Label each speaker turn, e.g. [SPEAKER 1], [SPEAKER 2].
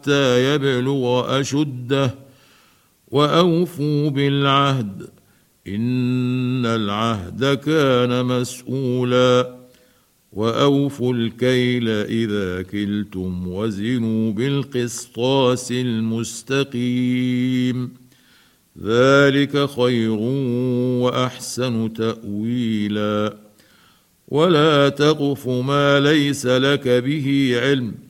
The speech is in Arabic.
[SPEAKER 1] حتى يبلغ أشده وأوفوا بالعهد إن العهد كان مسؤولا وأوفوا الكيل إذا كلتم وزنوا بالقسطاس المستقيم ذلك خير وأحسن تأويلا ولا تقف ما ليس لك به علم